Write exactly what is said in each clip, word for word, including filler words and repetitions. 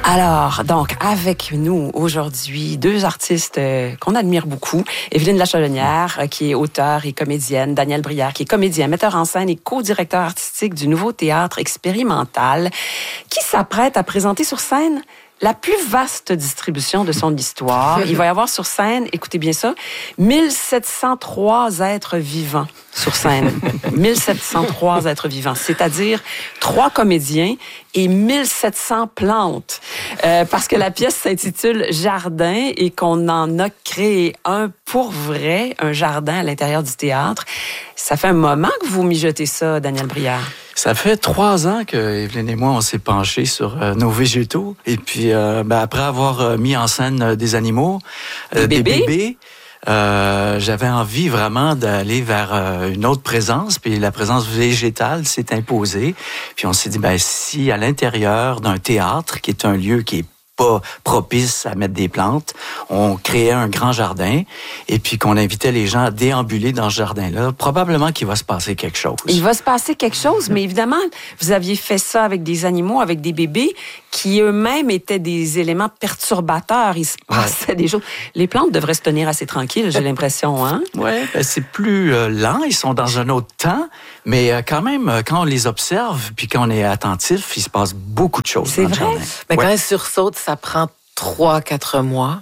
Alors, donc, avec nous aujourd'hui, deux artistes euh, qu'on admire beaucoup. Evelyne Lachalonnière, euh, qui est auteure et comédienne. Daniel Brière, qui est comédien, metteur en scène et co-directeur artistique du Nouveau Théâtre expérimental, qui s'apprête à présenter sur scène la plus vaste distribution de son histoire. Il va y avoir sur scène, écoutez bien ça, mille sept cent trois êtres vivants sur scène. mille sept cent trois êtres vivants, c'est-à-dire trois comédiens et mille sept cents plantes. Euh, parce que la pièce s'intitule Jardin et qu'on en a créé un pour vrai, un jardin à l'intérieur du théâtre. Ça fait un moment que vous mijotez ça, Daniel Brière. Ça fait trois ans que Evelyne et moi, on s'est penchés sur euh, nos végétaux. Et puis, euh, ben, après avoir euh, mis en scène euh, des animaux, euh, des bébés, des bébés euh, j'avais envie vraiment d'aller vers euh, une autre présence. Puis la présence végétale s'est imposée. Puis on s'est dit, ben si à l'intérieur d'un théâtre, qui est un lieu qui est pas propice à mettre des plantes, on créait un grand jardin et puis qu'on invitait les gens à déambuler dans ce jardin-là, probablement qu'il va se passer quelque chose. Il va se passer quelque chose, mais évidemment, vous aviez fait ça avec des animaux, avec des bébés qui eux-mêmes étaient des éléments perturbateurs. Il se passait ouais. des choses. Les plantes devraient se tenir assez tranquilles, j'ai l'impression, hein? Oui, ben c'est plus euh, lent, ils sont dans un autre temps, mais euh, quand même, quand on les observe puis quand on est attentif, il se passe beaucoup de choses. C'est vrai? Mais ouais. quand elle sursaute, ça prend trois, quatre mois.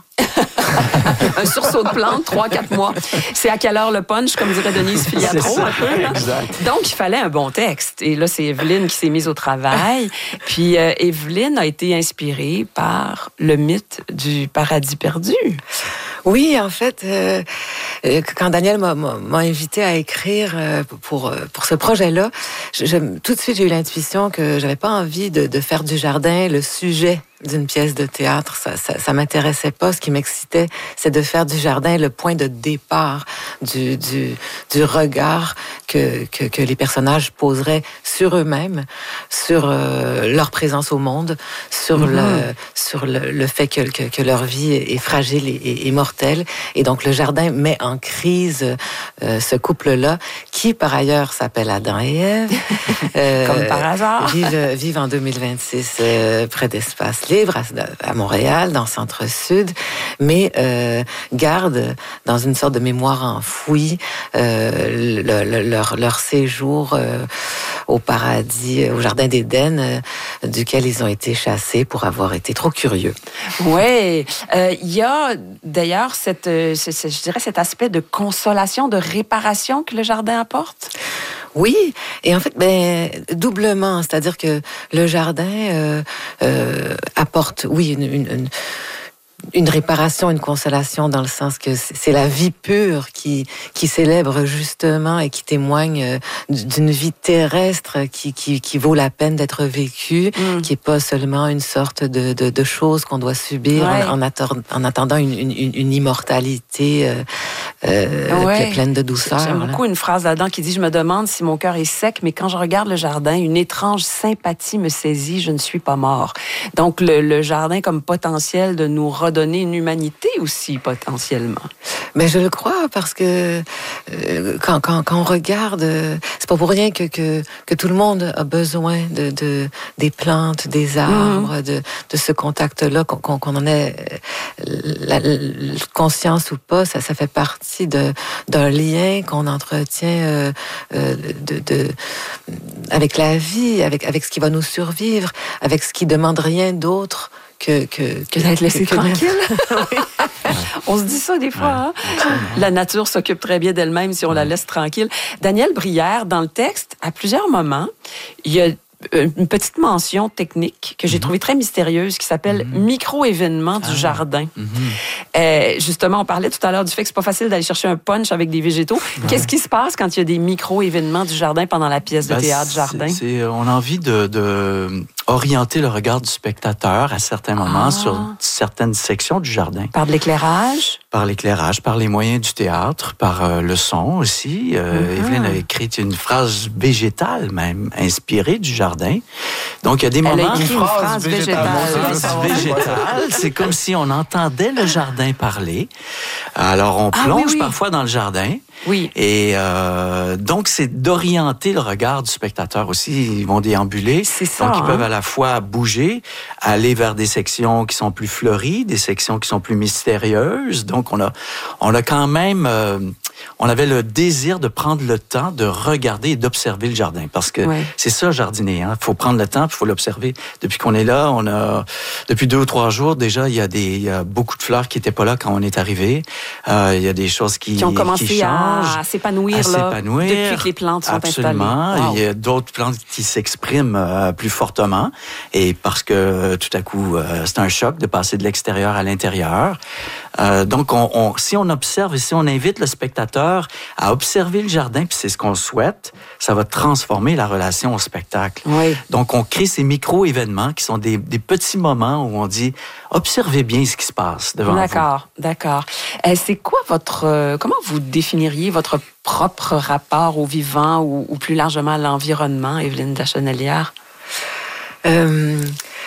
Un sursaut de plantes, trois, quatre mois. C'est à quelle heure le punch, comme dirait Denise Filiatro, un peu. Exact. Donc, il fallait un bon texte. Et là, c'est Evelyne qui s'est mise au travail. Puis, euh, Evelyne a été inspirée par le mythe du paradis perdu. Oui, en fait, euh, quand Daniel m'a, m'a invité à écrire euh, pour pour ce projet-là, je, je, tout de suite j'ai eu l'intuition que j'avais pas envie de, de faire du jardin le sujet d'une pièce de théâtre. Ça, ça, ça m'intéressait pas. Ce qui m'excitait, c'est de faire du jardin le point de départ du du, du regard que, que que les personnages poseraient sur eux-mêmes, sur euh, leur présence au monde, sur mm-hmm. le sur le, le fait que, que que leur vie est fragile et, et mortelle. Et donc le jardin met en crise euh, ce couple-là, qui par ailleurs s'appelle Adam et Ève. Euh, Comme par hasard. Vivent, vivent en deux mille vingt-six euh, près d'Espace Libre, à, à Montréal, dans Centre-Sud, mais euh, gardent dans une sorte de mémoire enfouie euh, le, le, leur, leur séjour euh, au paradis, au Jardin d'Éden, euh, duquel ils ont été chassés pour avoir été trop curieux. Oui, euh, il y a d'ailleurs cette, ce, ce, je dirais cet aspect de consolation, de réparation que le jardin apporte. Oui, et en fait, ben doublement, c'est-à-dire que le jardin euh, euh, apporte, oui, une, une, une une réparation, une consolation, dans le sens que c'est la vie pure qui qui célèbre justement et qui témoigne d'une vie terrestre qui qui qui vaut la peine d'être vécue, mm. qui est pas seulement une sorte de de, de chose qu'on doit subir ouais. en, en, attend, en attendant une une, une immortalité euh, euh, ouais. pleine de douceur. J'aime beaucoup une phrase là-dedans qui dit: je me demande si mon cœur est sec, mais quand je regarde le jardin, une étrange sympathie me saisit, je ne suis pas mort. Donc le, le jardin comme potentiel de nous redonner une humanité aussi, potentiellement. Mais je le crois, parce que euh, quand, quand, quand on regarde, euh, c'est pas pour rien que, que, que tout le monde a besoin de, de, des plantes, des arbres, mmh. de, de ce contact-là, qu'on, qu'on en ait la, la conscience ou pas, ça, ça fait partie de, d'un lien qu'on entretient euh, euh, de, de, avec la vie, avec, avec ce qui va nous survivre, avec ce qui demande rien d'autre que, que, que d'être laissé que, tranquille. Oui. On se dit ça des fois. Ouais, hein? La nature s'occupe très bien d'elle-même si on la laisse tranquille. Daniel Brière, dans le texte, à plusieurs moments, il y a une petite mention technique que j'ai mm-hmm. trouvée très mystérieuse qui s'appelle mm-hmm. micro-événement du ah. jardin. Mm-hmm. Euh, justement, on parlait tout à l'heure du fait que c'est pas facile d'aller chercher un punch avec des végétaux. Ouais. Qu'est-ce qui se passe quand il y a des micro-événements du jardin pendant la pièce de ben, théâtre c'est, Jardin? C'est, on a envie de, de orienter le regard du spectateur à certains moments ah. sur certaines sections du jardin. Par de l'éclairage? Par l'éclairage, par les moyens du théâtre, par euh, le son aussi. Euh, mm-hmm. Evelyne a écrit une phrase végétale même, inspirée du jardin. Donc, il y a des Elle moments... a écrit une phrase végétale. Une phrase végétale. C'est comme si on entendait le jardin parler. Alors, on plonge ah, oui, oui. parfois dans le jardin Oui. Et euh, donc, c'est d'orienter le regard du spectateur aussi. Ils vont déambuler. C'est ça. Donc, ils hein? peuvent à la fois bouger, aller vers des sections qui sont plus fleuries, des sections qui sont plus mystérieuses. Donc, on a, on a quand même... Euh, on avait le désir de prendre le temps de regarder et d'observer le jardin. Parce que ouais. c'est ça, jardiner. Hein. Il faut prendre le temps, il faut l'observer. Depuis qu'on est là, on a... Depuis deux ou trois jours, déjà, il y a, des, il y a beaucoup de fleurs qui n'étaient pas là quand on est arrivé. Euh, il y a des choses qui, qui ont commencé qui changent, à, à s'épanouir, à là, s'épanouir. Depuis que les plantes sont Absolument. installées. Wow. Il y a d'autres plantes qui s'expriment euh, plus fortement. Et parce que, tout à coup, euh, c'est un choc de passer de l'extérieur à l'intérieur. Euh, donc, on, on, si on observe et si on invite le spectateur à observer le jardin, puis c'est ce qu'on souhaite, ça va transformer la relation au spectacle. Oui. Donc, on crée ces micro-événements qui sont des, des petits moments où on dit « observez bien ce qui se passe devant d'accord, vous ». D'accord, d'accord. Euh, c'est quoi votre... Euh, comment vous définiriez votre propre rapport au vivant ou, ou plus largement à l'environnement, Evelyne Lachenelière? Euh...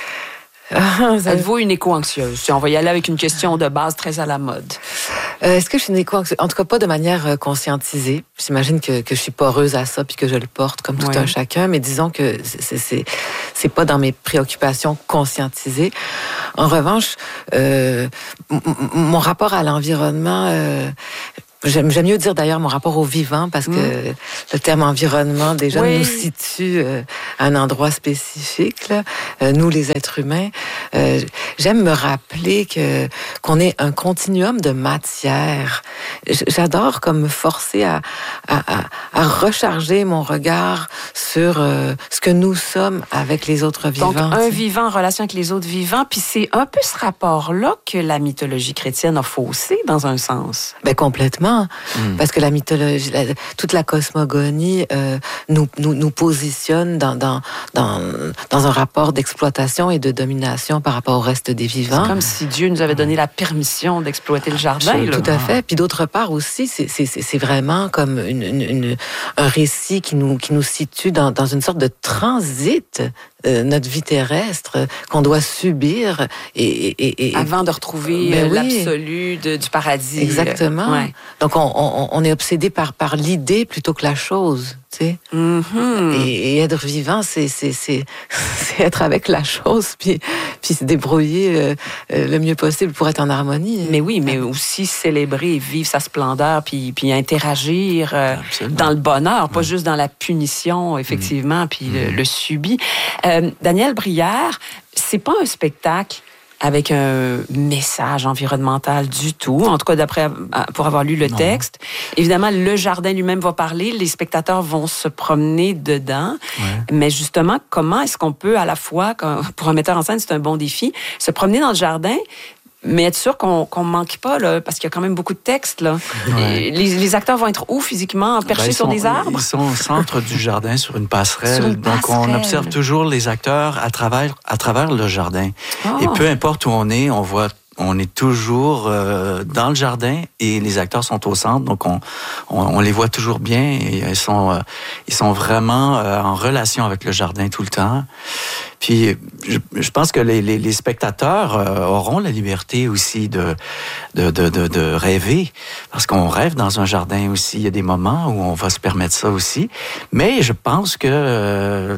Êtes-vous une éco-anxieuse? On va y aller avec une question de base très à la mode. Euh, est-ce que je suis une éco-anxieuse? En tout cas, pas de manière euh, conscientisée. J'imagine que, que je suis poreuse à ça puis que je le porte comme tout oui. un chacun, mais disons que c'est, c'est, c'est pas dans mes préoccupations conscientisées. En revanche, euh, m- m- mon rapport à l'environnement... Euh, J'aime, j'aime mieux dire d'ailleurs mon rapport au vivant parce que mmh. le terme environnement déjà oui. nous situe euh, à un endroit spécifique, là, euh, nous les êtres humains. Euh, j'aime me rappeler que qu'on est un continuum de matière. J'adore comme me forcer à, à, à, à recharger mon regard sur euh, ce que nous sommes avec les autres vivants. Donc un vivant en relation avec les autres vivants, puis c'est un peu ce rapport-là que la mythologie chrétienne a faussé dans un sens. Ben complètement. Mmh. Parce que la mythologie, la, toute la cosmogonie euh, nous, nous, nous positionne dans, dans, dans, dans un rapport d'exploitation et de domination par rapport au reste des vivants. C'est comme si Dieu nous avait donné la permission d'exploiter le jardin. Là. Tout à fait. Puis d'autre part aussi, c'est, c'est, c'est vraiment comme une, une, une, un récit qui nous, qui nous situe dans, dans une sorte de transit. Euh, notre vie terrestre euh, qu'on doit subir et, et, et avant de retrouver ben oui. l'absolu de, du paradis. Exactement. Ouais. Donc on, on, on est obsédé par par l'idée plutôt que la chose, tu sais. Mm-hmm. Et, et être vivant, c'est c'est c'est c'est être avec la chose puis puis se débrouiller euh, euh, le mieux possible pour être en harmonie. Mais oui, mais aussi célébrer et vivre sa splendeur puis puis interagir euh, dans le bonheur, pas ouais. juste dans la punition effectivement, mm. puis mm. le, le subi. Euh, Daniel Brière, c'est pas un spectacle avec un message environnemental du tout, en tout cas d'après pour avoir lu le non. texte. Évidemment, le jardin lui-même va parler, les spectateurs vont se promener dedans, ouais. mais justement, comment est-ce qu'on peut à la fois, pour un metteur en scène, c'est un bon défi, se promener dans le jardin, mais être sûr qu'on qu'on manque pas, là, parce qu'il y a quand même beaucoup de textes. Là. Ouais. Les, les acteurs vont être où physiquement, perchés ben, sur sont, des arbres? Ils sont au centre du jardin, sur une passerelle. Sur une Donc, passerelle. on observe toujours les acteurs à travers, à travers le jardin. Oh. Et peu importe où on est, on voit... On est toujours euh, dans le jardin et les acteurs sont au centre, donc on, on, on les voit toujours bien et ils sont, euh, ils sont vraiment euh, en relation avec le jardin tout le temps. Puis je, je pense que les, les, les spectateurs euh, auront la liberté aussi de, de, de, de, de rêver, parce qu'on rêve dans un jardin aussi. Il y a des moments où on va se permettre ça aussi, mais je pense que... Euh,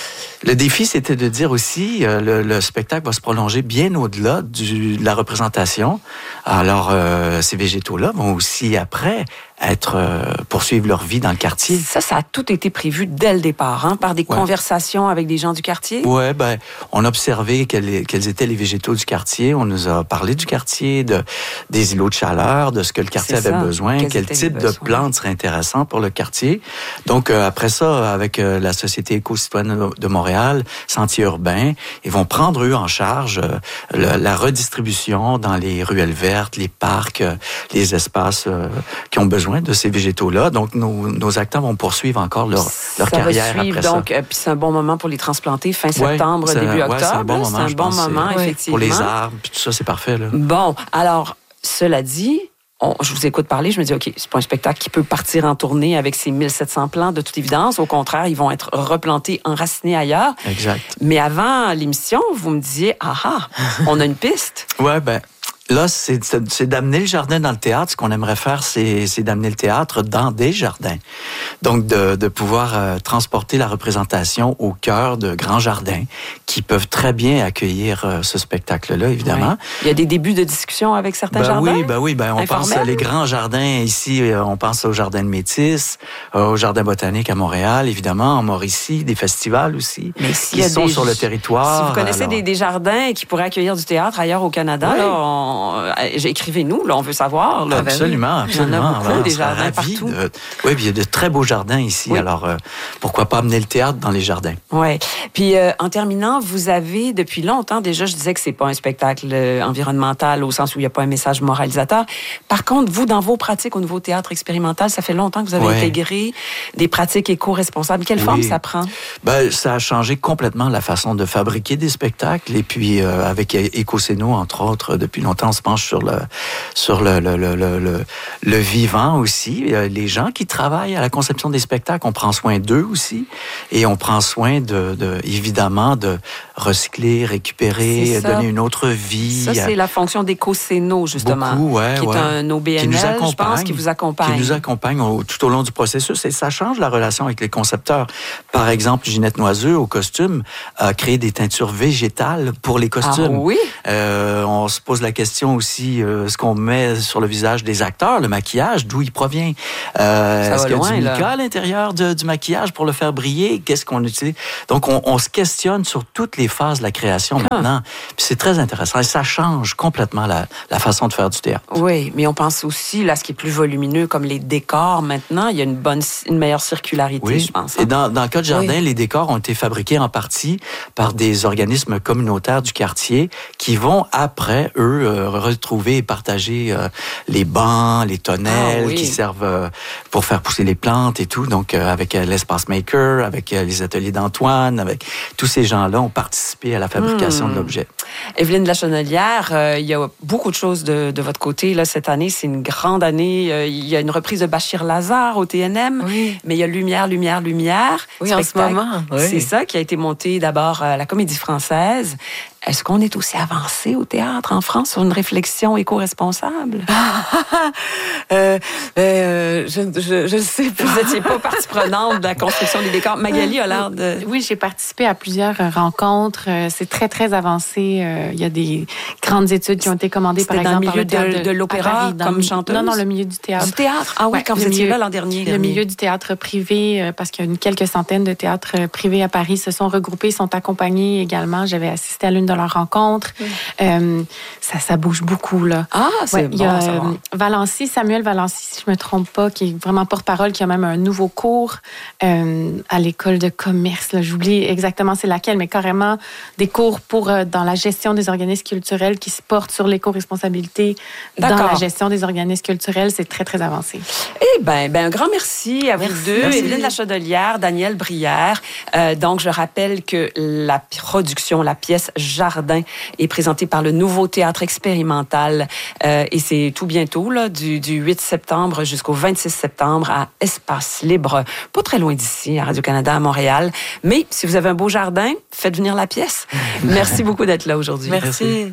Le défi, c'était de dire aussi, euh, le, le spectacle va se prolonger bien au-delà du, de la représentation. Alors, euh, ces végétaux-là vont aussi, après, être euh, poursuivre leur vie dans le quartier. Ça, ça a tout été prévu dès le départ, hein, par des ouais. conversations avec des gens du quartier? Oui, ben, on a observé quels, quels étaient les végétaux du quartier. On nous a parlé du quartier, de, des îlots de chaleur, de ce que le quartier C'est avait ça. besoin, Quels quel type de plantes serait intéressant pour le quartier. Donc, euh, après ça, avec euh, la Société éco-citoyenne de Montréal, Sentiers urbains, ils vont prendre, eux, en charge euh, le, la redistribution dans les ruelles vertes, les parcs, euh, les espaces euh, qui ont besoin de ces végétaux-là. Donc, nos, nos acteurs vont poursuivre encore leur, leur ça carrière va suivre, après donc, ça. Euh, puis c'est un bon moment pour les transplanter fin septembre, ouais, début octobre. Ouais, c'est un bon moment, c'est un bon moment effectivement. Pour les arbres, puis tout ça, c'est parfait. Là. Bon, alors, cela dit, on, je vous écoute parler, je me dis, OK, c'est pas un spectacle qui peut partir en tournée avec ses mille sept cents plants, de toute évidence. Au contraire, ils vont être replantés, enracinés ailleurs. Exact. Mais avant l'émission, vous me disiez, ah ah, on a une piste. Ouais, ben... là, c'est, c'est d'amener le jardin dans le théâtre. Ce qu'on aimerait faire, c'est, c'est d'amener le théâtre dans des jardins. Donc, de, de pouvoir euh, transporter la représentation au cœur de grands jardins qui peuvent très bien accueillir euh, ce spectacle-là, évidemment. Oui. Il y a des débuts de discussion avec certains ben jardins? Oui, ben oui, ben on informels? pense à les grands jardins ici. On pense au jardin de Métis, au jardin botanique à Montréal, évidemment, en Mauricie, des festivals aussi, Mais qui sont des, sur le territoire. Si vous connaissez alors... des, des jardins qui pourraient accueillir du théâtre ailleurs au Canada, oui. là, on, écrivez-nous, là, on veut savoir. Là. Absolument, absolument. Il y en a beaucoup, alors, des jardins partout. De... Oui, puis il y a de très beaux jardins ici. Oui. Alors, euh, pourquoi pas amener le théâtre dans les jardins? Oui. Puis, euh, en terminant, vous avez, depuis longtemps, déjà, je disais que c'est pas un spectacle euh, environnemental au sens où il n'y a pas un message moralisateur. Par contre, vous, dans vos pratiques au nouveau théâtre expérimental, ça fait longtemps que vous avez ouais. intégré des pratiques éco-responsables. Quelle oui. forme ça prend? Ben, ça a changé complètement la façon de fabriquer des spectacles. Et puis, euh, avec Écocéno, entre autres, depuis longtemps, on se penche sur le, sur le, le, le, le, le, le vivant aussi. Les gens qui travaillent à la conception des spectacles, on prend soin d'eux aussi. Et on prend soin, de, de évidemment, de recycler, récupérer, donner une autre vie. Ça, c'est la fonction d'Écocéno, justement. Beaucoup, ouais, qui est ouais. un O B N L, qui nous accompagne, je pense, qui vous accompagne. Qui nous accompagne au, tout au long du processus. Et ça change la relation avec les concepteurs. Par exemple, Ginette Noiseux, au costume, a créé des teintures végétales pour les costumes. Ah oui? Euh, on se pose la question aussi, euh, ce qu'on met sur le visage des acteurs, le maquillage, d'où il provient. Euh, est-ce qu'il y a du mica à l'intérieur de, du maquillage pour le faire briller? Qu'est-ce qu'on utilise? Donc, on, on se questionne sur toutes les phases de la création ah. maintenant. Puis c'est très intéressant. Et ça change complètement la, la façon de faire du théâtre. Oui, mais on pense aussi, là, ce qui est plus volumineux, comme les décors maintenant, il y a une bonne, une meilleure circularité, oui. je pense. Hein? Et dans, dans le cas de jardin, oui. les décors ont été fabriqués en partie par des organismes communautaires du quartier qui vont après, eux, euh, retrouver et partager euh, les bancs, les tonnelles ah, oui. qui servent euh, pour faire pousser les plantes et tout. Donc, euh, avec euh, l'Espace Maker, avec euh, les ateliers d'Antoine, avec tous ces gens-là ont participé à la fabrication mmh. de l'objet. Evelyne Lachenelière, euh, il y a beaucoup de choses de, de votre côté. Là, cette année, c'est une grande année. Euh, il y a une reprise de Bachir Lazare au T N M, oui. mais il y a Lumière, Lumière, Lumière. Oui, spectacle. En ce moment. Oui. C'est ça qui a été monté d'abord à la Comédie Française. Est-ce qu'on est aussi avancé au théâtre en France sur une réflexion éco-responsable? euh, euh, je ne je, je sais pas. Vous n'étiez pas partie prenante de la construction des décors. Magali a l'air de... Oui, j'ai participé à plusieurs rencontres. C'est très, très avancé. Il y a des grandes études qui ont été commandées, par exemple, dans le milieu par le de, de, de l'opéra, comme le, chanteuse? Non, non, le milieu du théâtre. Du théâtre? Ah oui, ouais, quand vous étiez là l'an dernier. Le dernier. milieu du théâtre privé, parce qu'il y a une, quelques centaines de théâtres privés à Paris se sont regroupés, sont accompagnés également. J'avais assisté à l'une de leurs rencontres. Oui. Euh, ça, ça bouge beaucoup, là. Ah, c'est ouais, bon, il y a, ça va. Valency, Samuel Valency, si je me trompe pas, qui est vraiment porte-parole, qui a même un nouveau cours euh, à l'école de commerce. Là. J'oublie exactement c'est laquelle, mais carrément des cours pour euh, dans la gestion des organismes culturels qui se portent sur l'éco-responsabilité dans la gestion des organismes culturels. C'est très, très avancé. Eh bien, ben, un grand merci à merci, vous deux. Merci. Evelyne Lachenelière, Daniel Brière. Euh, donc, je rappelle que la production, la pièce Jardin est présentée par le Nouveau Théâtre expérimental euh, et c'est tout bientôt, là, du, du huit septembre jusqu'au vingt-six septembre à Espace Libre, pas très loin d'ici, à Radio-Canada, à Montréal. Mais si vous avez un beau jardin, faites venir la pièce. Merci beaucoup d'être là aujourd'hui. Merci. Merci.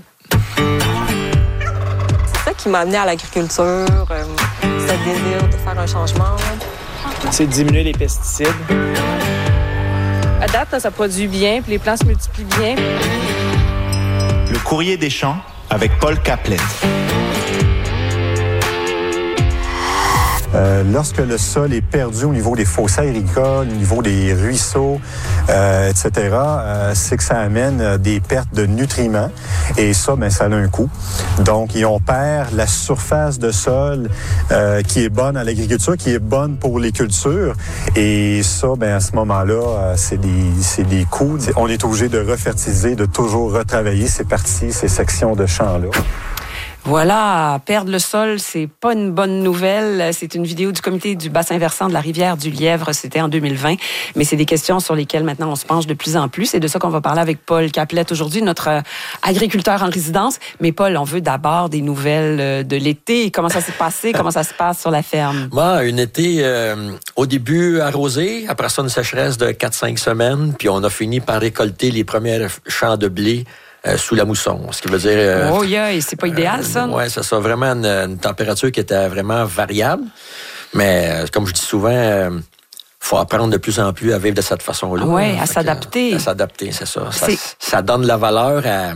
C'est ça qui m'a amené à l'agriculture, euh, ce désir de faire un changement. C'est diminuer les pesticides. À date, ça produit bien, puis les plants se multiplient bien. Le courrier des champs avec Paul Caplet. Euh, lorsque le sol est perdu au niveau des fossés agricoles, au niveau des ruisseaux, euh, et cetera, euh, c'est que ça amène des pertes de nutriments. Et ça, ben, ça a un coût. Donc, on perd la surface de sol euh, qui est bonne à l'agriculture, qui est bonne pour les cultures. Et ça, ben, à ce moment-là, euh, c'est des, c'est des coûts. On est obligé de refertiliser, de toujours retravailler ces parties, ces sections de champs-là. Voilà, perdre le sol, c'est pas une bonne nouvelle. C'est une vidéo du comité du bassin versant de la rivière du Lièvre, c'était en deux mille vingt. Mais c'est des questions sur lesquelles maintenant on se penche de plus en plus. C'est de ça qu'on va parler avec Paul Caplet aujourd'hui, notre agriculteur en résidence. Mais Paul, on veut d'abord des nouvelles de l'été. Comment ça s'est passé? Comment ça se passe sur la ferme? Moi, une été, euh, au début arrosé, après ça une sécheresse de quatre à cinq semaines, puis on a fini par récolter les premiers champs de blé euh, sous la mousson. Ce qui veut dire... Euh, oh, yeah, et c'est pas idéal, ça? Euh, oui, c'est ça. Vraiment une, une température qui était vraiment variable. Mais, euh, comme je dis souvent... Euh, faut apprendre de plus en plus à vivre de cette façon-là. Oui, à s'adapter. À s'adapter, c'est ça. Ça, C'est... ça donne la valeur à,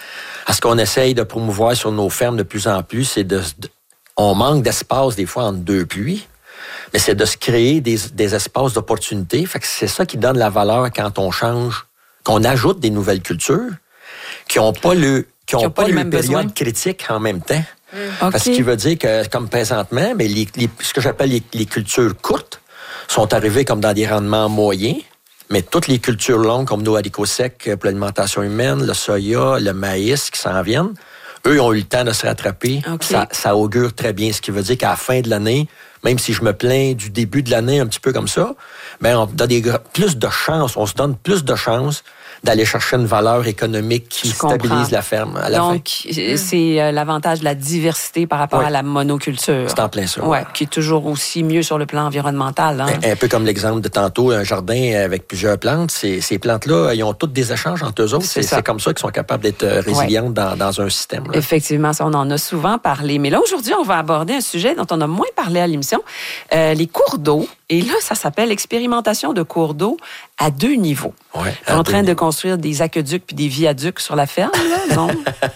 à ce qu'on essaye de promouvoir sur nos fermes de plus en plus. C'est de, de on manque d'espace des fois entre deux pluies, mais c'est de se créer des, des espaces d'opportunité. Fait que c'est ça qui donne la valeur quand on change, qu'on ajoute des nouvelles cultures qui n'ont pas le, qui ont pas, pas le période besoin. critique en même temps. Mmh. Parce okay. qu'il veut dire que, comme présentement, mais les, les, ce que j'appelle les, les cultures courtes, sont arrivés comme dans des rendements moyens, mais toutes les cultures longues, comme nos haricots secs pour l'alimentation humaine, le soya, le maïs qui s'en viennent, eux ont eu le temps de se rattraper. Okay. Ça, ça augure très bien, ce qui veut dire qu'à la fin de l'année, même si je me plains du début de l'année un petit peu comme ça, ben on a des, plus de chances, on se donne plus de chances d'aller chercher une valeur économique qui stabilise la ferme à la Donc, fin. Donc, c'est euh, l'avantage de la diversité par rapport oui. à la monoculture. C'est en plein ça. Oui, qui est toujours aussi mieux sur le plan environnemental. Hein? Un, un peu comme l'exemple de tantôt, un jardin avec plusieurs plantes. Ces, ces plantes-là, ils ont toutes des échanges entre eux autres. C'est, c'est, c'est comme ça qu'ils sont capables d'être résilientes oui. dans, dans un système. Là. Effectivement, ça, on en a souvent parlé. Mais là, aujourd'hui, on va aborder un sujet dont on a moins parlé à l'émission, euh, les cours d'eau. Et là, ça s'appelle expérimentation de cours d'eau à deux niveaux. Ouais, on est en train de construire des aqueducs puis des viaducs sur la ferme, là, non?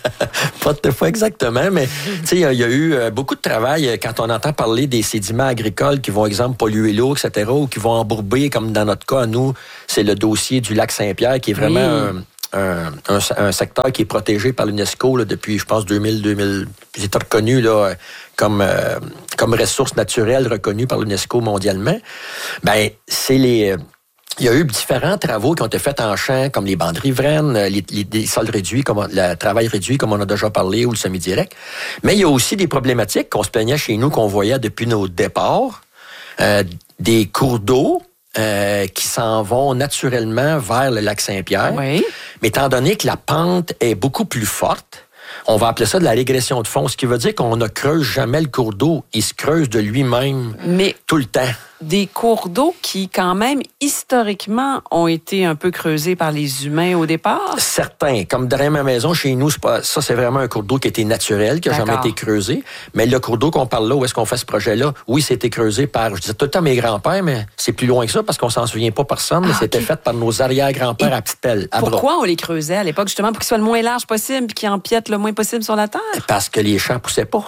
Pas de fois exactement, mais tu sais, il y, y a eu beaucoup de travail quand on entend parler des sédiments agricoles qui vont, exemple, polluer l'eau, et cetera, ou qui vont embourber, comme dans notre cas, à nous, c'est le dossier du lac Saint-Pierre, qui est vraiment oui. un, un, un, un secteur qui est protégé par l'UNESCO là, depuis, je pense, deux mille, deux mille. Il est reconnu là, comme, euh, comme ressource naturelle reconnue par l'UNESCO mondialement. Ben, c'est les... Il y a eu différents travaux qui ont été faits en champ, comme les bandes riveraines, les, les, les sols réduits, comme le travail réduit, comme on a déjà parlé, ou le semi-direct. Mais il y a aussi des problématiques qu'on se plaignait chez nous, qu'on voyait depuis nos départs, euh, des cours d'eau euh, qui s'en vont naturellement vers le lac Saint-Pierre. Oui. Mais étant donné que la pente est beaucoup plus forte, on va appeler ça de la régression de fond, ce qui veut dire qu'on ne creuse jamais le cours d'eau. Il se creuse de lui-même Mais tout le temps. Des cours d'eau qui, quand même, historiquement, ont été un peu creusés par les humains au départ? Certains. Comme derrière ma maison, chez nous, c'est pas, ça, c'est vraiment un cours d'eau qui a été naturel, qui n'a jamais été creusé. Mais le cours d'eau qu'on parle là, où est-ce qu'on fait ce projet-là, oui, c'était creusé par, je disais tout le temps mes grands-pères, mais c'est plus loin que ça parce qu'on s'en souvient pas personne, mais ah, c'était okay. fait par nos arrière-grands-pères Et à petite pelle, à Pourquoi bras. on les creusait à l'époque, justement, pour qu'ils soient le moins large possible et qu'ils empiètent le moins possible sur la terre? Parce que les champs poussaient pas.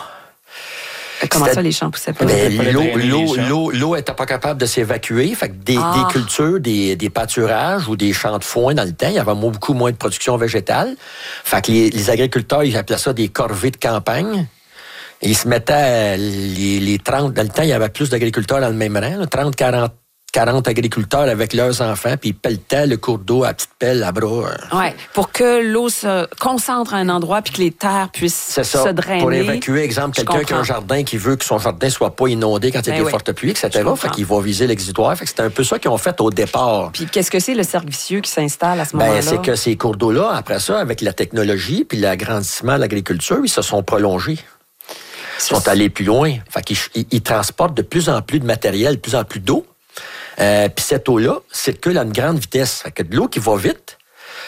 Comment C'était... ça, les champs poussaient pas? Ben, l'eau, l'eau, l'eau, l'eau était pas capable de s'évacuer. Fait que des, ah. des cultures, des, des pâturages ou des champs de foin dans le temps, il y avait beaucoup moins de production végétale. Fait que les, les agriculteurs, ils appelaient ça des corvées de campagne. Et ils se mettaient les, les trente... Dans le temps, il y avait plus d'agriculteurs dans le même rang, là, trente, quarante, quarante agriculteurs avec leurs enfants, puis ils pelletaient le cours d'eau à petite pelle, à bras. Oui, pour que l'eau se concentre à un endroit puis que les terres puissent C'est ça, se drainer. Pour évacuer, exemple, quelqu'un qui a un jardin qui veut que son jardin soit pas inondé quand il y a ben des oui. fortes pluies, et cetera. Fait qu'il va viser l'exutoire. Fait que c'est un peu ça qu'ils ont fait au départ. Puis qu'est-ce que c'est le cercle vicieux qui s'installe à ce moment-là? Ben, c'est que ces cours d'eau-là, après ça, avec la technologie puis l'agrandissement de l'agriculture, ils se sont prolongés. Ils sont allés plus loin. Fait qu'ils ils, ils transportent de plus en plus de matériel, de plus en plus d'eau. Euh, puis cette eau-là circule à une grande vitesse. Fait que de l'eau qui va vite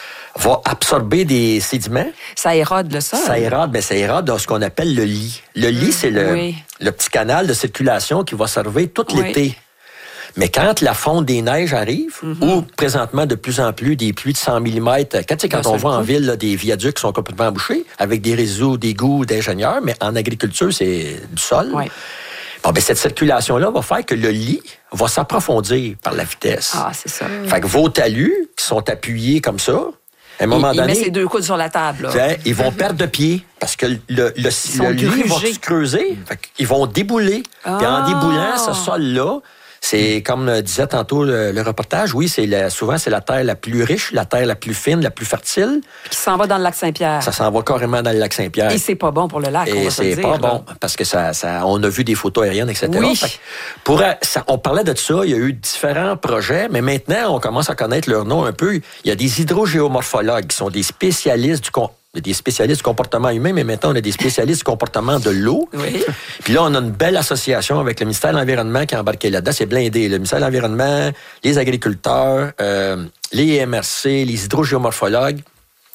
va absorber des sédiments. Ça érode le sol. Ça érode, mais ça érode dans ce qu'on appelle le lit. Le lit, c'est le, oui. le petit canal de circulation qui va servir tout oui. l'été. Mais quand la fonte des neiges arrive, mm-hmm. ou présentement de plus en plus des pluies de cent millimètres, quand, tu sais, quand on voit en ville là, des viaducs qui sont complètement embouchés, avec des réseaux d'égouts d'ingénieurs, mais en agriculture, c'est du sol. Oui. Bon, ben, cette circulation-là va faire que le lit va s'approfondir par la vitesse. Ah, c'est ça. Fait que vos talus, qui sont appuyés comme ça, à un moment il, donné... Il met ses deux coudes sur la table. Là. Ils vont perdre de pied parce que le, le, le lit va se creuser. Fait qu'ils vont débouler. Ah. Puis en déboulant, ce sol-là, c'est comme disait tantôt le, le reportage, oui, c'est la, souvent c'est la terre la plus riche, la terre la plus fine, la plus fertile. Puis qui s'en va dans le lac Saint-Pierre. Ça s'en va carrément dans le lac Saint-Pierre. Et c'est pas bon pour le lac, Et on va c'est se pas dire, bon, là. parce que ça, ça, on a vu des photos aériennes, et cetera. Oui. Fait que pour, ça, on parlait de ça, il y a eu différents projets, mais maintenant, on commence à connaître leur nom un peu. Il y a des hydrogéomorphologues qui sont des spécialistes du con- des spécialistes du comportement humain, mais maintenant, on a des spécialistes du comportement de l'eau. Oui. Puis là, on a une belle association avec le ministère de l'Environnement qui est embarqué là-dedans. C'est blindé. Le ministère de l'Environnement, les agriculteurs, euh, les I M R C, les hydrogéomorphologues.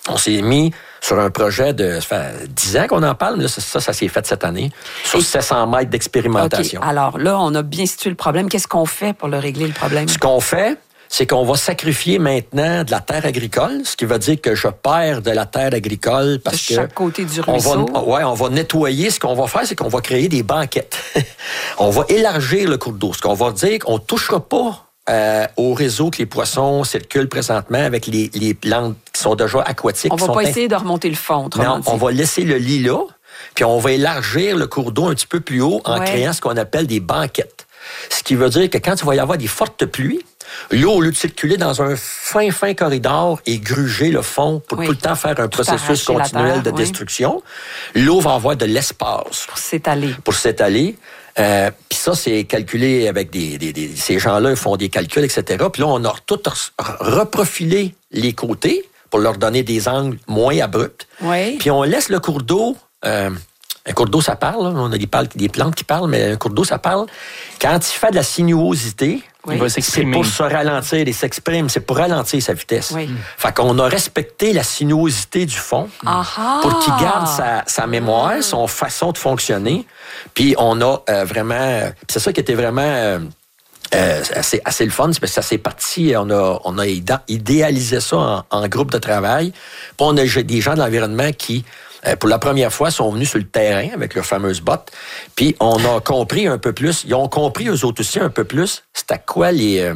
on s'est mis sur un projet de... Ça fait dix ans qu'on en parle, mais là, ça, ça, ça s'est fait cette année, sur sept cents mètres d'expérimentation. Okay. Alors là, on a bien situé le problème. Qu'est-ce qu'on fait pour le régler, le problème? Ce qu'on fait, c'est qu'on va sacrifier maintenant de la terre agricole, ce qui veut dire que je perds de la terre agricole parce que... De chaque côté du on ruisseau. va, ouais, on va nettoyer. Ce qu'on va faire, c'est qu'on va créer des banquettes. On va élargir le cours d'eau. Ce qu'on va dire qu'on ne touchera pas euh, au réseau que les poissons circulent présentement avec les, les plantes qui sont déjà aquatiques. On ne va pas essayer de remonter le fond, autrement Non, dit. on va laisser le lit là, puis on va élargir le cours d'eau un petit peu plus haut en ouais. créant ce qu'on appelle des banquettes. Ce qui veut dire que quand il va y avoir des fortes pluies, l'eau, au lieu de circuler dans un fin, fin corridor et gruger le fond pour oui. tout le temps faire un tout processus continuel terre, de oui. destruction, l'eau va avoir de l'espace. Pour s'étaler. Pour s'étaler. Euh, Puis ça, c'est calculé avec des... des, des ces gens-là, ils font des calculs, et cetera. Puis là, on a tout reprofilé les côtés pour leur donner des angles moins abrupts. Oui. Puis on laisse le cours d'eau... Euh, un cours d'eau, ça parle. Là. On a des, des plantes qui parlent, mais un cours d'eau, ça parle. Quand il fait de la sinuosité, oui. il va c'est pour se ralentir. Il s'exprime, c'est pour ralentir sa vitesse. Oui. Fait qu'on a respecté la sinuosité du fond Aha. pour qu'il garde sa, sa mémoire, son façon de fonctionner. Puis on a euh, vraiment... C'est ça qui était vraiment... Euh, Euh, assez, assez le fun, c'est parce que ça s'est parti, on a, on a idéalisé ça en, en groupe de travail. Puis on a des gens de l'environnement qui, euh, pour la première fois, sont venus sur le terrain avec leurs fameuses bottes. Puis on a compris un peu plus, ils ont compris eux autres aussi un peu plus, c'était quoi les... Euh,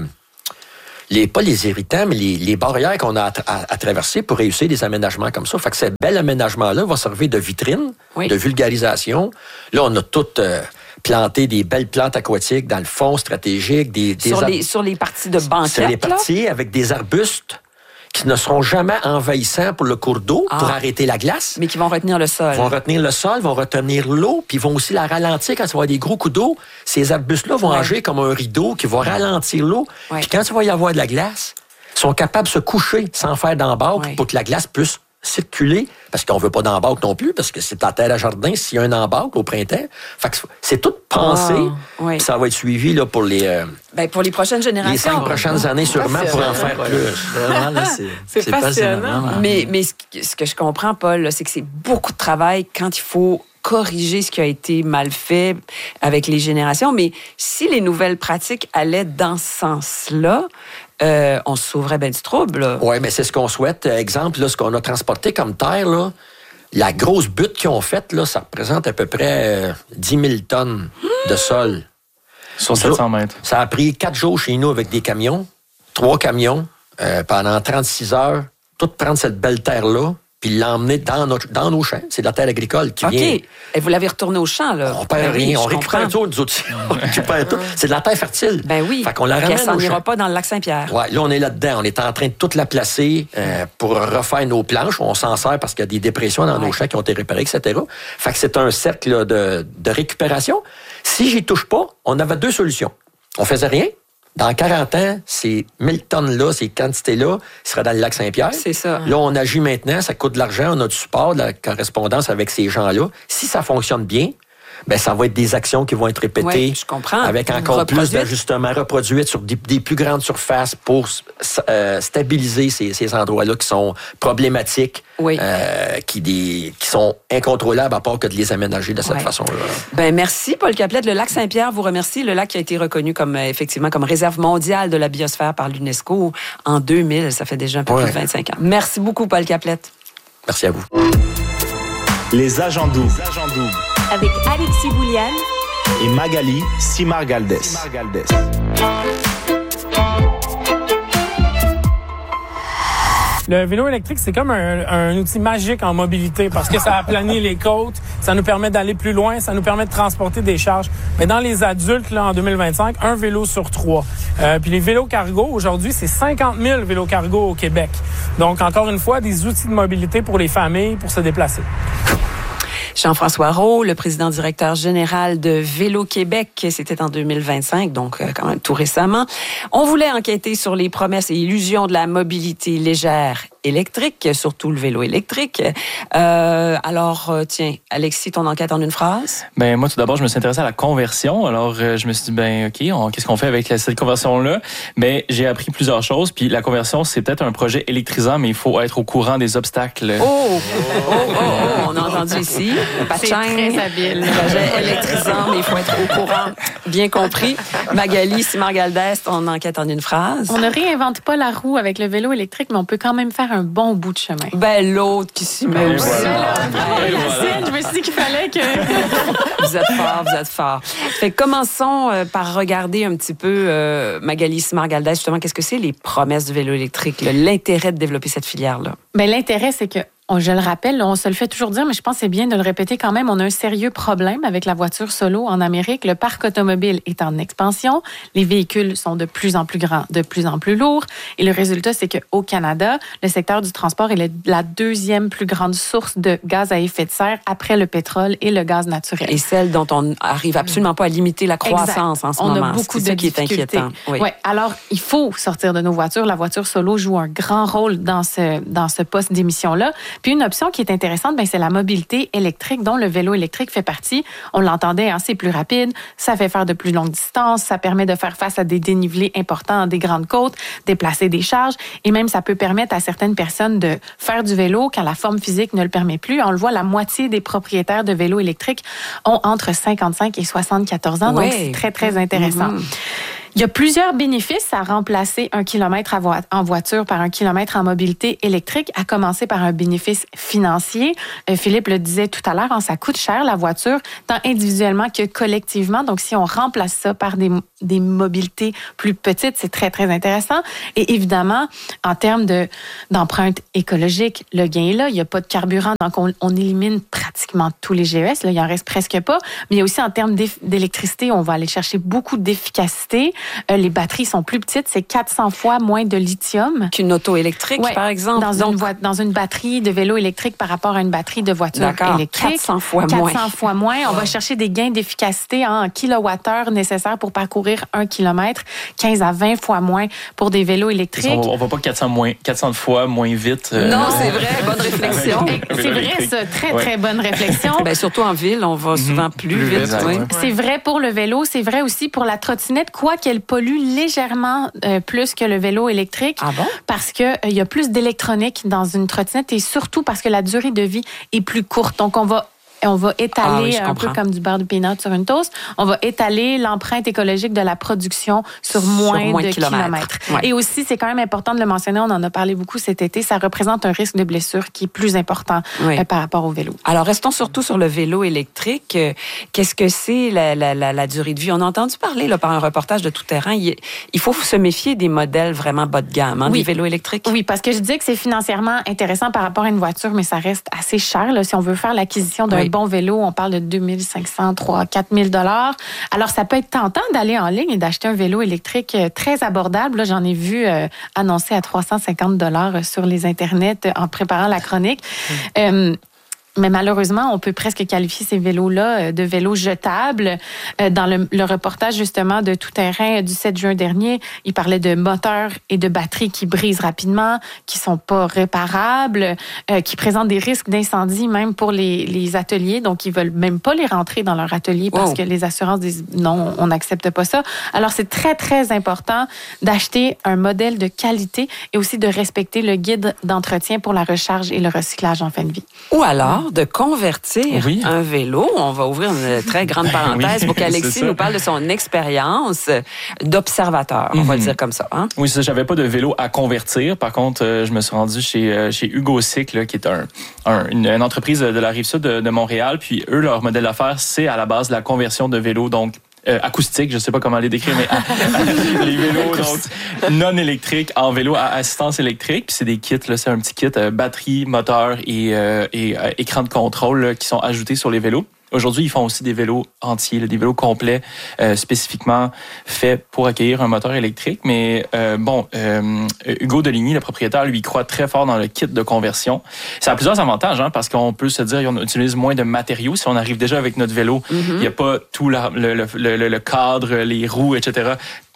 Les, pas les irritants, mais les, les barrières qu'on a à, à, à traverser pour réussir des aménagements comme ça. Fait que ce bel aménagement-là va servir de vitrine, oui. de vulgarisation. Là, on a tout euh, planté des belles plantes aquatiques dans le fond stratégique. Des, des sur, les, sur les parties de banquettes, sur les parties là? Avec des arbustes qui ne seront jamais envahissants pour le cours d'eau, ah. pour arrêter la glace. Mais qui vont retenir le sol. Vont retenir le sol, vont retenir l'eau, puis vont aussi la ralentir quand il va y avoir des gros coups d'eau. Ces arbustes-là vont ouais. agir comme un rideau qui va ralentir l'eau. Ouais. Puis quand il va y avoir de la glace, ils sont capables de se coucher sans faire d'embarque ouais. pour que la glace puisse circuler, parce qu'on veut pas d'embarque non plus, parce que c'est la terre à jardin s'il y a un embarque au printemps. Fait que c'est tout pensé, oh, oui. ça va être suivi là, pour les... Euh, ben, pour les prochaines générations. Les cinq prochaines années, sûrement, pour en faire plus. Vraiment, là, c'est, c'est, c'est passionnant. passionnant. Mais, mais ce, ce que je comprends, Paul, là, c'est que c'est beaucoup de travail quand il faut corriger ce qui a été mal fait avec les générations. Mais si les nouvelles pratiques allaient dans ce sens-là, euh, on se sauverait bien du trouble. Oui, mais c'est ce qu'on souhaite. Exemple, là, ce qu'on a transporté comme terre, là, la grosse butte qu'ils ont faite, là, ça représente à peu près euh, dix mille tonnes de sol. Sur sept cents mètres. Ça a pris quatre jours chez nous avec des camions, trois camions, euh, pendant trente-six heures, tout prendre cette belle terre-là, puis l'emmener dans, notre, dans nos champs. C'est de la terre agricole qui OK. vient... OK. Et vous l'avez retourné au champ, là? On perd ben rien. Oui, on récupère tout, nous autres. On récupère tout. C'est de la terre fertile. Ben oui. Fait qu'on la ramène ça au n'ira champ. pas dans le lac Saint-Pierre. Ouais, là, on est là-dedans. On est en train de toute la placer euh, pour refaire nos planches. On s'en sert parce qu'il y a des dépressions dans ouais. nos champs qui ont été réparées, et cetera. Fait que c'est un cercle là, de, de récupération. Si j'y touche pas, on avait deux solutions. On faisait rien. Dans quarante ans, ces mille tonnes-là, ces quantités-là, seraient dans le lac Saint-Pierre. C'est ça. Là, on agit maintenant, ça coûte de l'argent, on a du support, de la correspondance avec ces gens-là. Si ça fonctionne bien, ben ça va être des actions qui vont être répétées. Ouais, je comprends. Avec encore plus d'ajustements reproduites sur des, des plus grandes surfaces pour euh, stabiliser ces, ces endroits-là qui sont problématiques, oui. euh, qui, des, qui sont incontrôlables à part que de les aménager de cette ouais. façon-là. Ben merci, Paul Caplette. Le lac Saint-Pierre vous remercie. Le lac qui a été reconnu comme effectivement comme réserve mondiale de la biosphère par l'UNESCO en deux mille. Ça fait déjà un peu ouais. plus de vingt-cinq ans. Merci beaucoup, Paul Caplette. Merci à vous. Les agents doubles. Avec Alexis Bouliane et Magali Simard-Galdès. Le vélo électrique, c'est comme un, un outil magique en mobilité parce que ça aplanit les côtes, ça nous permet d'aller plus loin, ça nous permet de transporter des charges. Mais dans les adultes, là, en deux mille vingt-cinq, un vélo sur trois. Euh, puis les vélos cargo, aujourd'hui, c'est cinquante mille vélos cargo au Québec. Donc, encore une fois, des outils de mobilité pour les familles pour se déplacer. Jean-François Roux, le président directeur général de Vélo Québec, c'était en deux mille vingt-cinq, donc euh, quand même tout récemment. On voulait enquêter sur les promesses et illusions de la mobilité légère électrique, surtout le vélo électrique. Euh, alors, euh, tiens, Alexis, ton enquête en une phrase? Ben moi, tout d'abord, je me suis intéressé à la conversion. Alors, euh, je me suis dit, ben ok, on, qu'est-ce qu'on fait avec la, cette conversion-là? Ben, j'ai appris plusieurs choses. Puis la conversion, c'est peut-être un projet électrisant, mais il faut être au courant des obstacles. Oh! Oh, oh, oh. On a entendu ici. C'est très habile. Projet électrisant, mais il faut être au courant. Bien compris. Magali Simard-Galdès, ton enquête en une phrase? On ne réinvente pas la roue avec le vélo électrique, mais on peut quand même faire un bon bout de chemin. Ben, l'autre qui s'y met aussi. Voilà. Bravo, Yacine. Je me suis dit qu'il fallait que... Vous êtes fort, vous êtes fort. Fait, commençons euh, par regarder un petit peu, euh, Magali Simard-Galdès, justement, qu'est-ce que c'est les promesses du vélo électrique, là, l'intérêt de développer cette filière-là? Ben, l'intérêt, c'est que On, je le rappelle, on se le fait toujours dire, mais je pense que c'est bien de le répéter quand même. On a un sérieux problème avec la voiture solo en Amérique. Le parc automobile est en expansion. Les véhicules sont de plus en plus grands, de plus en plus lourds. Et le résultat, c'est qu'au Canada, le secteur du transport est la deuxième plus grande source de gaz à effet de serre après le pétrole et le gaz naturel. Et celle dont on arrive absolument pas à limiter la croissance exact. En ce on moment. On a beaucoup c'est de ça qui est inquiétant. Oui. Ouais, alors, il faut sortir de nos voitures. La voiture solo joue un grand rôle dans ce, dans ce poste d'émission-là. Puis une option qui est intéressante, ben, c'est la mobilité électrique dont le vélo électrique fait partie. On l'entendait, hein, c'est plus rapide, ça fait faire de plus longues distances, ça permet de faire face à des dénivelés importants dans des grandes côtes, déplacer des charges, et même ça peut permettre à certaines personnes de faire du vélo quand la forme physique ne le permet plus. On le voit, la moitié des propriétaires de vélos électriques ont entre cinquante-cinq et soixante-quatorze ans, ouais. Donc c'est très, très intéressant. Mm-hmm. Il y a plusieurs bénéfices à remplacer un kilomètre en voiture par un kilomètre en mobilité électrique, à commencer par un bénéfice financier. Euh, Philippe le disait tout à l'heure, hein, ça coûte cher la voiture, tant individuellement que collectivement. Donc, si on remplace ça par des, des mobilités plus petites, c'est très, très intéressant. Et évidemment, en termes de, d'empreinte écologique, le gain est là. Il n'y a pas de carburant, donc on, on élimine pratiquement tous les G E S. Là, il en reste presque pas. Mais il y a aussi en termes d'électricité, on va aller chercher beaucoup d'efficacité. Euh, les batteries sont plus petites, c'est quatre cents fois moins de lithium. Qu'une auto électrique, ouais, par exemple. Dans, Donc... une vo- dans une batterie de vélo électrique par rapport à une batterie de voiture D'accord. électrique. quatre cents fois quatre cents moins. quatre cents fois moins. On va chercher des gains d'efficacité hein, en kilowattheure nécessaires pour parcourir un kilomètre, quinze à vingt fois moins pour des vélos électriques. On ne va pas quatre cents, moins, quatre cents fois moins vite. Euh... Non, c'est vrai, bonne réflexion. C'est vrai, ça, très, ouais. très bonne réflexion. Ben, surtout en ville, on va souvent plus, plus vite. vite oui. C'est vrai pour le vélo, c'est vrai aussi pour la trottinette, quoi qu'elle pollue légèrement euh, plus que le vélo électrique. Ah bon? Parce qu'il euh, y a plus d'électronique dans une trottinette et surtout parce que la durée de vie est plus courte. Donc, on va On va étaler, ah oui, un peu comme du beurre de peanut sur une toast, on va étaler l'empreinte écologique de la production sur moins, sur moins de, de kilomètres. kilomètres. Ouais. Et aussi, c'est quand même important de le mentionner, on en a parlé beaucoup cet été, ça représente un risque de blessure qui est plus important oui. euh, par rapport au vélo. Alors, restons surtout sur le vélo électrique. Qu'est-ce que c'est la, la, la, la durée de vie? On a entendu parler là, par un reportage de Tout Terrain, il, il faut se méfier des modèles vraiment bas de gamme, hein, oui. des vélos électriques. Oui, parce que je disais que c'est financièrement intéressant par rapport à une voiture, mais ça reste assez cher là, si on veut faire l'acquisition d'un oui. bon vélo, on parle de deux mille cinq cents, trois mille, quatre mille dollars. Alors, ça peut être tentant d'aller en ligne et d'acheter un vélo électrique très abordable. Là, j'en ai vu euh, annoncé à trois cent cinquante dollars sur les internets en préparant la chronique. Mmh. Euh, Mais malheureusement, on peut presque qualifier ces vélos-là de vélos jetables. Dans le, le reportage, justement, de Tout Terrain du sept juin dernier, il parlait de moteurs et de batteries qui brisent rapidement, qui sont pas réparables, euh, qui présentent des risques d'incendie même pour les, les ateliers. Donc, ils veulent même pas les rentrer dans leur atelier parce wow. que les assurances disent non, on n'accepte pas ça. Alors, c'est très, très important d'acheter un modèle de qualité et aussi de respecter le guide d'entretien pour la recharge et le recyclage en fin de vie. Ou alors, de convertir oui. un vélo. On va ouvrir une très grande parenthèse oui, pour qu'Alexis nous parle de son expérience d'observateur, on mm-hmm. va le dire comme ça. Hein? Oui, ça, j'avais pas de vélo à convertir. Par contre, euh, je me suis rendu chez, euh, chez Hugo Cycle, qui est un, un, une, une entreprise de la Rive-Sud de, de Montréal. Puis eux, leur modèle d'affaires, c'est à la base de la conversion de vélos, donc Euh, acoustique, je sais pas comment les décrire, mais les vélos donc, non électriques en vélo à assistance électrique. Puis c'est des kits, là, c'est un petit kit euh, batterie, moteur et, euh, et euh, écran de contrôle là, qui sont ajoutés sur les vélos. Aujourd'hui, ils font aussi des vélos entiers, là, des vélos complets euh, spécifiquement faits pour accueillir un moteur électrique. Mais euh, bon, euh, Hugo Deligny, le propriétaire, lui, croit très fort dans le kit de conversion. Ça a plusieurs avantages, hein, parce qu'on peut se dire qu'on utilise moins de matériaux. Si on arrive déjà avec notre vélo, il mm-hmm. n'y a pas tout la, le, le, le, le cadre, les roues, et cetera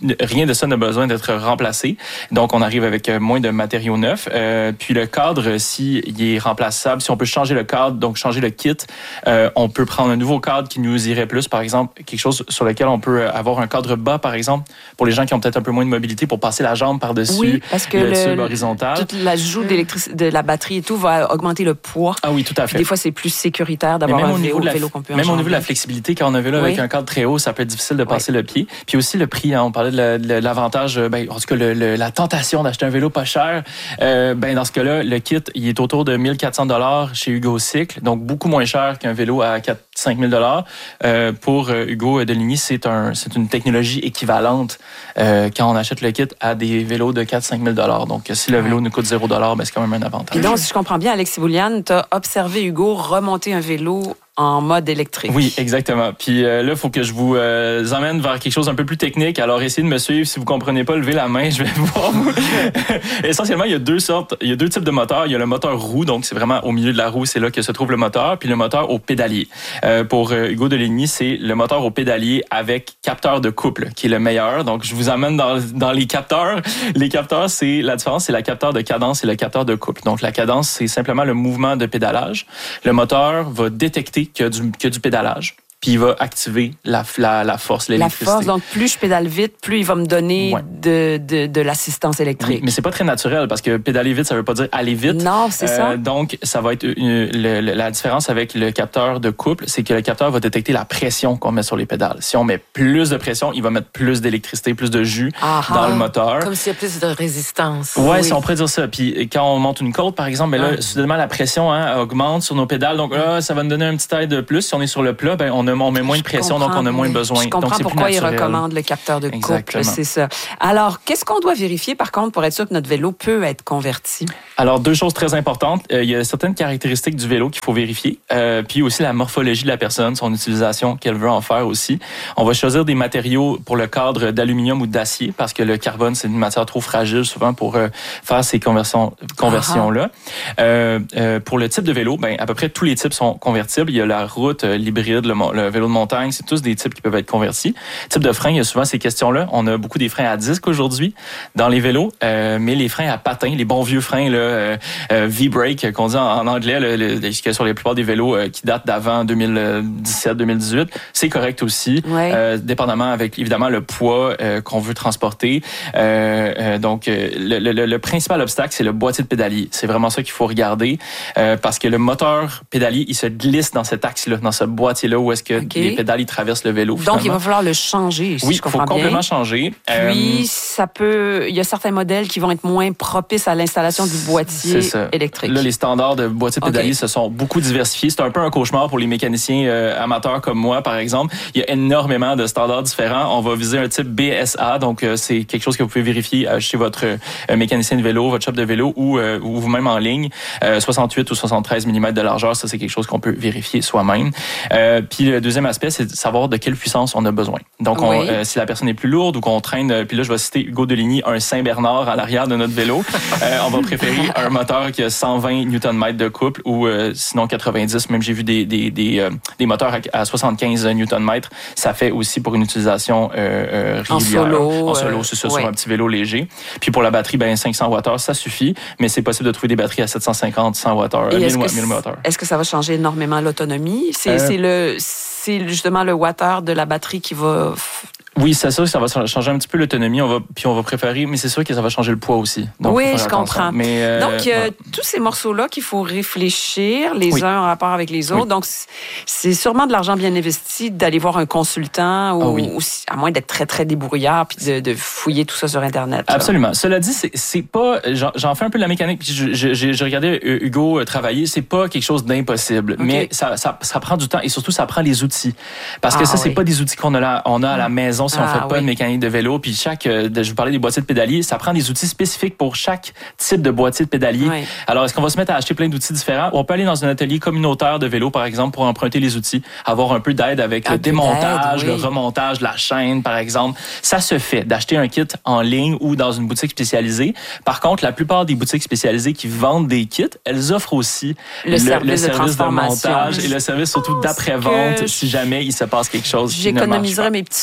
rien de ça n'a besoin d'être remplacé. Donc, on arrive avec moins de matériaux neufs. Euh, puis le cadre, si il est remplaçable, si on peut changer le cadre, donc changer le kit, euh, on peut prendre un nouveau cadre qui nous irait plus, par exemple, quelque chose sur lequel on peut avoir un cadre bas, par exemple, pour les gens qui ont peut-être un peu moins de mobilité, pour passer la jambe par-dessus oui, parce que le, le tube horizontal. Toute l'ajout de la batterie et tout va augmenter le poids. Ah oui, tout à fait. Puis des fois, c'est plus sécuritaire d'avoir un vélo, la, vélo qu'on peut Même enchaîner. au niveau de la flexibilité, quand on a vu là, oui. avec un cadre très haut, ça peut être difficile de passer oui. le pied. Puis aussi le prix, hein, on parlait de, la, de l'avantage, ben, en tout cas le, le, la tentation d'acheter un vélo pas cher. Euh, ben, dans ce cas-là, le kit, il est autour de mille quatre cents dollars chez Hugo Cycle, donc beaucoup moins cher qu'un vélo à quatre cinq mille dollars. Euh, pour euh, Hugo Deligny, c'est, un, c'est une technologie équivalente euh, quand on achète le kit à des vélos de quatre cinq mille dollars. Donc, si le vélo nous coûte zéro dollar, ben, c'est quand même un avantage. Et donc, si je comprends bien, Alexis Bouliane, tu as observé Hugo remonter un vélo en mode électrique. Oui, exactement. Puis euh, là, il faut que je vous euh, emmène vers quelque chose un peu plus technique. Alors, essayez de me suivre. Si vous comprenez pas, levez la main. Je vais voir. Essentiellement, il y a deux sortes, il y a deux types de moteurs. Il y a le moteur roue, donc c'est vraiment au milieu de la roue, c'est là que se trouve le moteur. Puis le moteur au pédalier. Euh, pour euh, Hugo Deligny, c'est le moteur au pédalier avec capteur de couple, qui est le meilleur. Donc, je vous amène dans, dans les capteurs. Les capteurs, c'est la différence, c'est la capteur de cadence et le capteur de couple. Donc, la cadence, c'est simplement le mouvement de pédalage. Le moteur va détecter qu'il y a du, qu'il y a du pédalage. Puis il va activer la, la, la force, l'électricité. La force, donc plus je pédale vite, plus il va me donner ouais. de, de, de l'assistance électrique. Oui, mais c'est pas très naturel parce que pédaler vite, ça veut pas dire aller vite. Non, c'est euh, ça. Donc, ça va être une, le, la différence avec le capteur de couple, c'est que le capteur va détecter la pression qu'on met sur les pédales. Si on met plus de pression, il va mettre plus d'électricité, plus de jus Aha, dans le moteur. Comme s'il y a plus de résistance. Ouais, oui, si on pourrait dire ça. Puis quand on monte une côte, par exemple, ben là, ouais. soudainement, la pression hein, augmente sur nos pédales. Donc là, ça va nous donner un petit aide de plus. Si on est sur le plat, ben on a on met moins de pression, donc on a moins besoin. Je comprends donc, c'est pourquoi plus il recommande le capteur de Exactement. couple, c'est ça. Alors, qu'est-ce qu'on doit vérifier, par contre, pour être sûr que notre vélo peut être converti? Alors, deux choses très importantes. Euh, il y a certaines caractéristiques du vélo qu'il faut vérifier, euh, puis aussi la morphologie de la personne, son utilisation qu'elle veut en faire aussi. On va choisir des matériaux pour le cadre d'aluminium ou d'acier, parce que le carbone, c'est une matière trop fragile souvent pour euh, faire ces conversions, conversions-là. Euh, euh, pour le type de vélo, ben, à peu près tous les types sont convertibles. Il y a la route, euh, l'hybride, le, le vélo de montagne, c'est tous des types qui peuvent être convertis. Type de frein, il y a souvent ces questions-là. On a beaucoup des freins à disque aujourd'hui dans les vélos, euh, mais les freins à patins, les bons vieux freins là, euh, euh, V-brake qu'on dit en, en anglais, le, le, le, sur les plupart des vélos euh, qui datent d'avant deux mille dix-sept deux mille dix-huit, c'est correct aussi, ouais. euh, dépendamment avec évidemment le poids euh, qu'on veut transporter. Euh, euh, donc, le, le, le principal obstacle, c'est le boîtier de pédalier. C'est vraiment ça qu'il faut regarder euh, parce que le moteur pédalier, il se glisse dans cet axe-là, dans ce boîtier-là où est-ce que okay. les pédales, ils traversent le vélo. Donc, il va falloir le changer, si oui, je comprends bien. Oui, il faut complètement changer. Puis, euh, ça peut... Il y a certains modèles qui vont être moins propices à l'installation du boîtier électrique. Là, les standards de boîtier pédalier okay. se sont beaucoup diversifiés. C'est un peu un cauchemar pour les mécaniciens euh, amateurs comme moi, par exemple. Il y a énormément de standards différents. On va viser un type B S A, donc euh, c'est quelque chose que vous pouvez vérifier euh, chez votre euh, mécanicien de vélo, votre shop de vélo ou, euh, ou vous-même en ligne. Euh, soixante-huit ou soixante-treize millimètres de largeur, ça, c'est quelque chose qu'on peut vérifier soi-même. Euh, puis, le deuxième aspect, c'est de savoir de quelle puissance on a besoin. Donc, on, oui. euh, si la personne est plus lourde ou qu'on traîne, euh, puis là, je vais citer Hugo Deligny, un Saint-Bernard à l'arrière de notre vélo, euh, on va préférer un moteur qui a cent vingt newton-mètres de couple ou euh, sinon quatre-vingt-dix. Même j'ai vu des, des, des, euh, des moteurs à soixante-quinze newton-mètres. Ça fait aussi pour une utilisation euh, régulière. En solo. En solo, c'est ça, euh, sur ouais. un petit vélo léger. Puis pour la batterie, ben cinq cents watts-heure, ça suffit, mais c'est possible de trouver des batteries à sept cent cinquante, cent watts-heure, mille watts-heure. Est-ce que ça va changer énormément l'autonomie? C'est, euh, c'est le... C'est justement le wattheure de la batterie qui va... Oui, c'est sûr que ça va changer un petit peu l'autonomie. On va, puis on va préférer, mais c'est sûr que ça va changer le poids aussi. Donc, oui, je comprends. Mais, euh, donc, euh, ouais. tous ces morceaux-là qu'il faut réfléchir, les oui. uns en rapport avec les autres. Oui. Donc, c'est sûrement de l'argent bien investi d'aller voir un consultant ou, oh oui. ou à moins d'être très, très débrouillard puis de, de fouiller tout ça sur Internet. Là. Absolument. Cela dit, c'est, c'est pas... J'en, j'en fais un peu de la mécanique. Je, je, je, je regardais Hugo travailler. C'est pas quelque chose d'impossible, okay. mais ça, ça, ça prend du temps et surtout, ça prend les outils. Parce que ah, ça, c'est oui. pas des outils qu'on a, là, on a à la maison si ah, on fait pas oui. de mécanique de vélo, puis chaque, je vous parlais des boîtiers de pédalier, ça prend des outils spécifiques pour chaque type de boîtier de pédalier. Oui. Alors, est-ce qu'on va se mettre à acheter plein d'outils différents? On peut aller dans un atelier communautaire de vélo, par exemple, pour emprunter les outils, avoir un peu d'aide avec un le démontage, oui. le remontage de la chaîne, par exemple. Ça se fait, d'acheter un kit en ligne ou dans une boutique spécialisée. Par contre, la plupart des boutiques spécialisées qui vendent des kits, elles offrent aussi le, le service, le service de, de montage et le service surtout d'après-vente, si jamais il se passe quelque chose. J'économiserais mes petits sous juste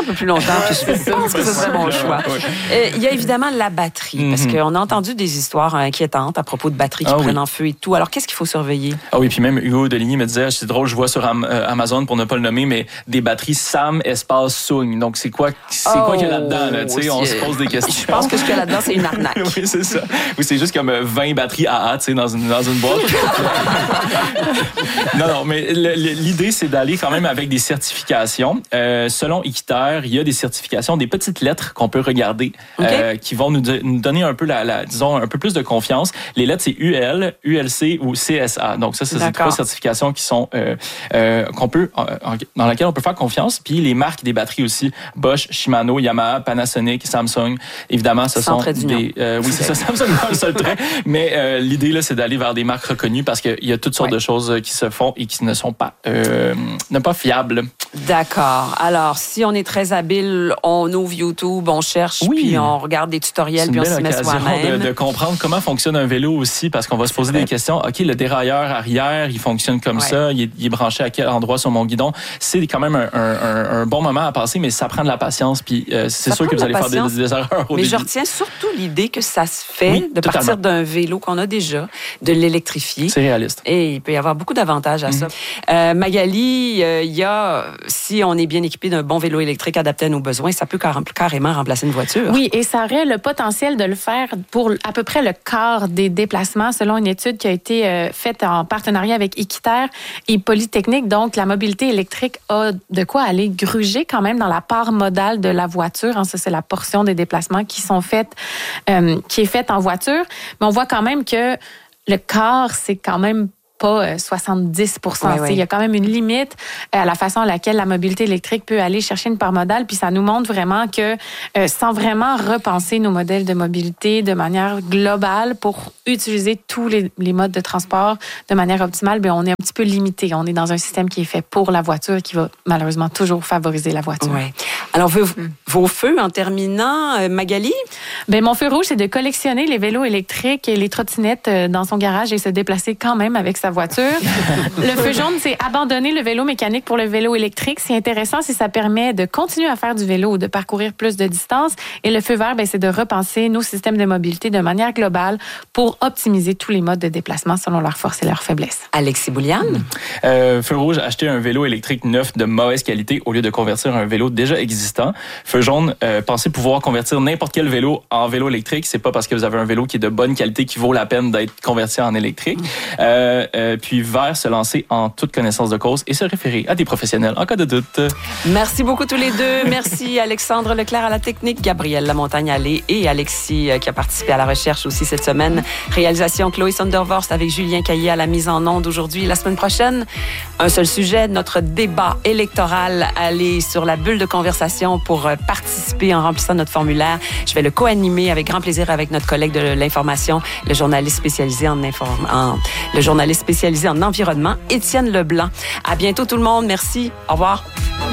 peu plus longtemps, puis je pense que ce serait mon choix. Euh, il y a évidemment la batterie, mm-hmm. parce qu'on a entendu des histoires inquiétantes à propos de batteries qui ah, prennent oui. en feu et tout. Alors, qu'est-ce qu'il faut surveiller? Ah oui, puis même Hugo Deligny me disait, c'est drôle, je vois sur Am- euh, Amazon, pour ne pas le nommer, mais des batteries Sam espace Sung. Donc, c'est quoi, c'est oh, quoi qu'il y a là-dedans? Là, tu sais, on se pose des questions. Je pense que ce qu'il y a là-dedans, c'est une arnaque. Oui, c'est ça. Ou c'est juste comme vingt batteries A A, tu sais, dans une, dans une boîte. non, non, mais le, le, l'idée, c'est d'aller quand même avec des certifications. Euh, selon Équiterre, il y a des certifications, des petites lettres qu'on peut regarder, okay. euh, qui vont nous, de, nous donner un peu, la, la, disons, un peu plus de confiance. Les lettres, c'est U L, U L C ou C S A. Donc ça, c'est ces trois certifications qui sont euh, euh, qu'on peut, en, dans laquelle on peut faire confiance. Puis les marques des batteries aussi, Bosch, Shimano, Yamaha, Panasonic, Samsung. Évidemment, ce Sans sont des... Euh, oui, c'est ça, Samsung pas le seul trait. Mais euh, l'idée, là, c'est d'aller vers des marques reconnues parce qu'il y a toutes sortes ouais. de choses qui se font et qui ne sont pas, euh, ne pas fiables. D'accord. Alors, si on est très habile, on ouvre YouTube, on cherche, oui. puis on regarde des tutoriels, puis on s'y met soi-même. De, de comprendre comment fonctionne un vélo aussi, parce qu'on va se poser des questions. OK, le dérailleur arrière, il fonctionne comme ouais. ça, il est, il est branché à quel endroit sur mon guidon. C'est quand même un, un, un bon moment à passer, mais ça prend de la patience, puis euh, c'est ça sûr que vous allez patience, faire des, des erreurs au Mais début. je retiens surtout l'idée que ça se fait oui, de totalement. partir d'un vélo qu'on a déjà, de l'électrifier. C'est réaliste. Et il peut y avoir beaucoup d'avantages à mm-hmm. ça. Euh, Magali, il euh, y a, si on est bien équipé d'un bon vélo électrique adapté à nos besoins, ça peut car- carrément remplacer une voiture. Oui, et ça aurait le potentiel de le faire pour à peu près le quart des déplacements, selon une étude qui a été euh, faite en partenariat avec Équiterre et Polytechnique. Donc, la mobilité électrique a de quoi aller gruger quand même dans la part modale de la voiture. Hein, ça, c'est la portion des déplacements qui sont faites, euh, qui est faite en voiture. Mais on voit quand même que le quart, c'est quand même pas soixante-dix pour cent. Oui, oui. Il y a quand même une limite à la façon à laquelle la mobilité électrique peut aller chercher une part modale, puis ça nous montre vraiment que euh, sans vraiment repenser nos modèles de mobilité de manière globale pour utiliser tous les, les modes de transport de manière optimale, bien, on est un petit peu limité. On est dans un système qui est fait pour la voiture, qui va malheureusement toujours favoriser la voiture. Oui. Alors, vos, vos feux, en terminant, euh, Magali? Bien, mon feu rouge, c'est de collectionner les vélos électriques et les trottinettes dans son garage et se déplacer quand même avec sa voiture. Le feu jaune, c'est abandonner le vélo mécanique pour le vélo électrique. C'est intéressant si ça permet de continuer à faire du vélo ou de parcourir plus de distance. Et le feu vert, bien, c'est de repenser nos systèmes de mobilité de manière globale pour optimiser tous les modes de déplacement selon leurs forces et leurs faiblesses. Alexis Bouliane? Euh, feu rouge, acheter un vélo électrique neuf de mauvaise qualité au lieu de convertir un vélo déjà existant. Feu jaune, euh, pensez pouvoir convertir n'importe quel vélo en vélo électrique. C'est pas parce que vous avez un vélo qui est de bonne qualité qu'il vaut la peine d'être converti en électrique. Euh, euh, puis vert, se lancer en toute connaissance de cause et se référer à des professionnels en cas de doute. Merci beaucoup tous les deux. Merci Alexandre Leclerc à la technique, Gabrielle Lamontagne-Allé et Alexis qui a participé à la recherche aussi cette semaine. Réalisation Chloé Sondervorst avec Julien Caillé à la mise en onde aujourd'hui. La semaine prochaine, un seul sujet, notre débat électoral. Allez sur la bulle de conversation pour participer en remplissant notre formulaire. Je vais le co-animer avec grand plaisir avec notre collègue de l'information, le journaliste spécialisé en, inform... en... le journaliste spécialisé en environnement, Étienne Leblanc. À bientôt tout le monde. Merci. Au revoir.